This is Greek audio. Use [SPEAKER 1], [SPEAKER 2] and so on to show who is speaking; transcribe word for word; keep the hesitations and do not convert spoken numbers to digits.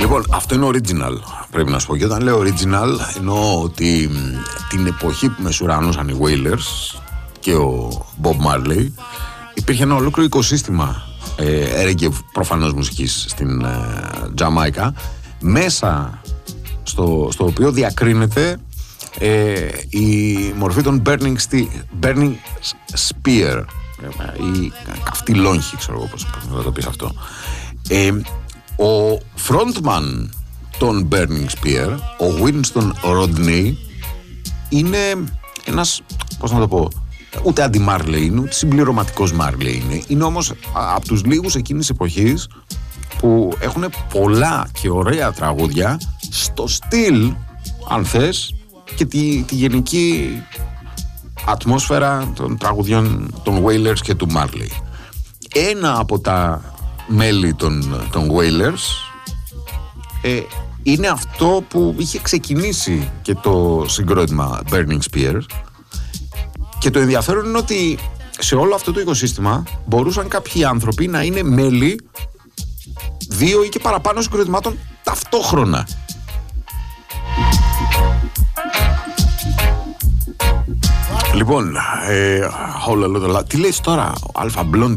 [SPEAKER 1] Λοιπόν, αυτό είναι original, πρέπει να σου πω. Και όταν λέω original, εννοώ ότι την εποχή που μεσουρανούσαν οι Wailers και ο Bob Marley, υπήρχε ένα ολόκληρο οικοσύστημα ε, reggae προφανώς μουσικής στην ε, Τζαμάικα, μέσα στο, στο οποίο διακρίνεται ε, η μορφή των burning, sti- burning spear, η καυτή λόγχη, ξέρω εγώ πώς θα το πεις αυτό. Ε, ο frontman των Burning Spear, ο Winston Rodney, είναι ένας, πώς να το πω, ούτε αντι-Marley είναι, ούτε συμπληρωματικός Marley είναι. Είναι όμως από τους λίγους εκείνης της εποχής που έχουν πολλά και ωραία τραγούδια στο στυλ, αν θες, και τη, τη γενική ατμόσφαιρα των τραγουδιών των Wailers και του Marley. Ένα από τα μέλη των, των Wailers ε, είναι αυτό που είχε ξεκινήσει και το συγκρότημα Burning Spear, και το ενδιαφέρον είναι ότι σε όλο αυτό το οικοσύστημα μπορούσαν κάποιοι άνθρωποι να είναι μέλη δύο ή και παραπάνω συγκροτημάτων ταυτόχρονα. Λοιπόν, ε, τι λες τώρα, Αλφα Blondy